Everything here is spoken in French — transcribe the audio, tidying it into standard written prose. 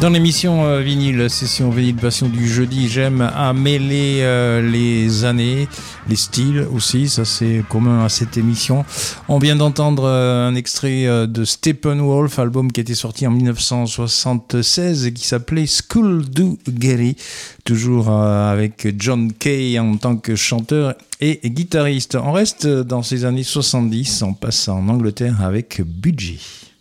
Dans l'émission vinyle, session vinyle passion du jeudi, j'aime à mêler les années, les styles aussi, ça c'est commun à cette émission. On vient d'entendre un extrait de Steppenwolf, album qui était sorti en 1976 et qui s'appelait School Do Gary, toujours avec John Kay en tant que chanteur et guitariste. On reste dans ces années 70, on passe en Angleterre avec Budgie.